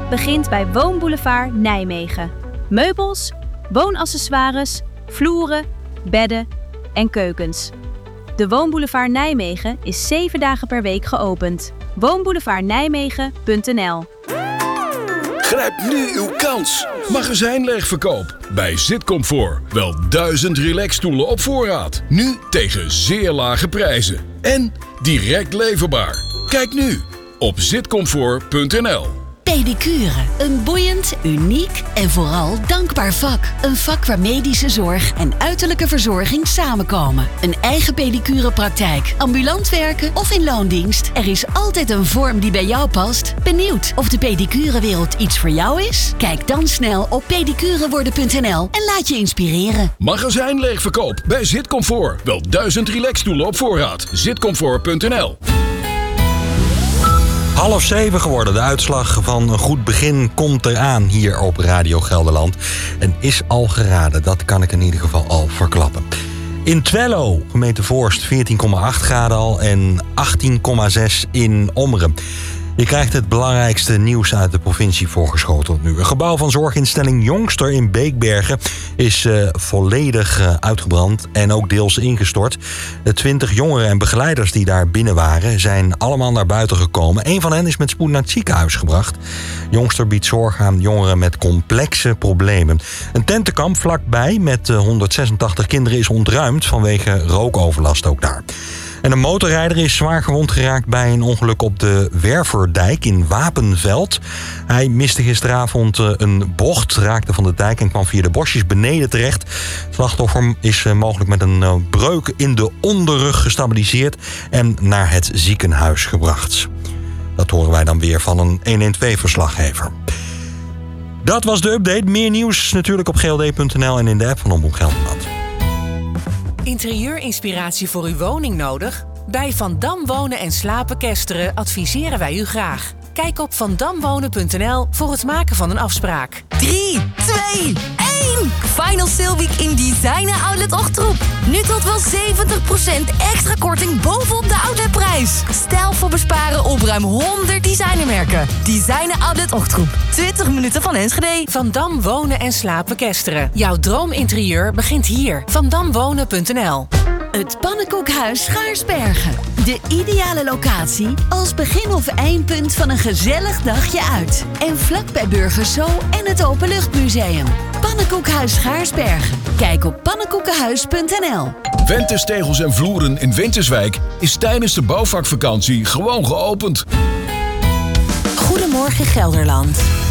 begint bij Woonboulevard Nijmegen. Meubels, woonaccessoires, vloeren, bedden en keukens. De Woonboulevard Nijmegen is 7 dagen per week geopend. Woonboulevardnijmegen.nl. Grijp nu uw kans. Magazijnleegverkoop bij Zitcomfort. Wel 1000 relaxstoelen op voorraad. Nu tegen zeer lage prijzen. En direct leverbaar. Kijk nu op zitcomfort.nl. Pedicure. Een boeiend, uniek en vooral dankbaar vak. Een vak waar medische zorg en uiterlijke verzorging samenkomen. Een eigen pedicurepraktijk, ambulant werken of in loondienst. Er is altijd een vorm die bij jou past. Benieuwd of de pedicurewereld iets voor jou is? Kijk dan snel op pedicureworden.nl en laat je inspireren. Magazijnleegverkoop bij Zitcomfort. Wel 1000 relaxstoelen op voorraad. Zitcomfort.nl. 6:30 geworden. De uitslag van een goed begin komt eraan hier op Radio Gelderland. En is al geraden, dat kan ik in ieder geval al verklappen. In Twello, gemeente Voorst, 14,8 graden al en 18,6 in Ommeren. Je krijgt het belangrijkste nieuws uit de provincie voorgeschoteld nu. Een gebouw van zorginstelling Jongster in Beekbergen is volledig uitgebrand en ook deels ingestort. De 20 jongeren en begeleiders die daar binnen waren zijn allemaal naar buiten gekomen. Een van hen is met spoed naar het ziekenhuis gebracht. Jongster biedt zorg aan jongeren met complexe problemen. Een tentenkamp vlakbij met 186 kinderen is ontruimd vanwege rookoverlast ook daar. En een motorrijder is zwaar gewond geraakt bij een ongeluk op de Werverdijk in Wapenveld. Hij miste gisteravond een bocht, raakte van de dijk en kwam via de bosjes beneden terecht. Het slachtoffer is mogelijk met een breuk in de onderrug gestabiliseerd en naar het ziekenhuis gebracht. Dat horen wij dan weer van een 112-verslaggever. Dat was de update. Meer nieuws natuurlijk op gld.nl en in de app van Omroep Gelderland. Interieurinspiratie voor uw woning nodig? Bij Van Dam Wonen en Slapen Kesteren adviseren wij u graag. Kijk op vandamwonen.nl voor het maken van een afspraak. 3, 2, 1! Final Sale Week in Designer Outlet Ochtroep. Nu tot wel 70% extra korting bovenop de outletprijs. Stijl voor besparen op ruim 100 designermerken. Designer Outlet Ochtroep. 20 minuten van Enschede. Van Dam Wonen en Slapen Kesteren. Jouw droominterieur begint hier. Vandamwonen.nl. Het Pannenkoekhuis Schaarsbergen. De ideale locatie als begin- of eindpunt van een gezellig dagje uit. En vlakbij Burgers Zoo en het Openluchtmuseum. Pannenkoekhuis Schaarsbergen. Kijk op pannenkoekenhuis.nl. Ventes Tegels en Vloeren in Winterswijk is tijdens de bouwvakvakantie gewoon geopend. Goedemorgen Gelderland.